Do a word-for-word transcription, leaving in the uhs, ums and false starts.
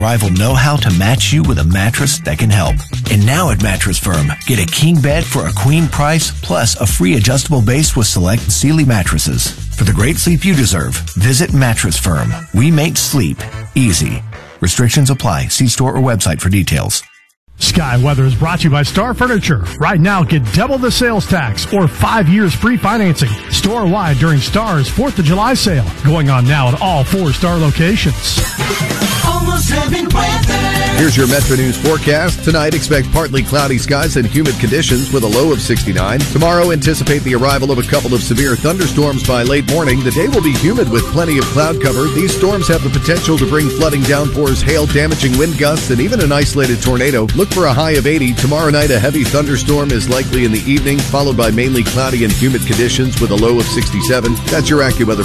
Rival know how to match you with a mattress that can help. And now at Mattress Firm, get a king bed for a queen price plus a free adjustable base with select Sealy mattresses. For the great sleep you deserve, visit Mattress Firm. We make sleep easy. Restrictions apply. See store or website for details. Sky Weather is brought to you by Star Furniture. Right now, get double the sales tax or five years free financing store-wide during Star's fourth of July sale. Going on now at all four Star locations. Almost heaven weather. Here's your Metro News forecast. Tonight, expect partly cloudy skies and humid conditions with a low of sixty-nine. Tomorrow, anticipate the arrival of a couple of severe thunderstorms by late morning. The day will be humid with plenty of cloud cover. These storms have the potential to bring flooding downpours, hail, damaging wind gusts, and even an isolated tornado. Look for a high of eighty. Tomorrow night, a heavy thunderstorm is likely in the evening, followed by mainly cloudy and humid conditions with a low of sixty-seven. That's your AccuWeather